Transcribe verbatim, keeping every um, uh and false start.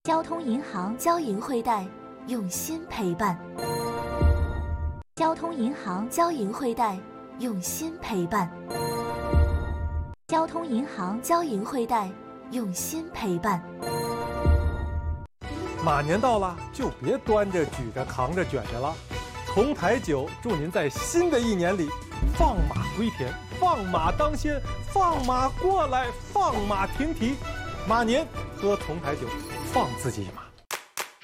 交通银行交银汇贷，用心陪伴。交通银行交银汇贷，用心陪伴。交通银行交银汇贷，用心陪伴。 马年到了，就别端着、举着、扛着、卷着了。同台酒祝您在新的一年里放马归田，放马当先，放马过来，放马停蹄。马年喝同台酒，放自己一马。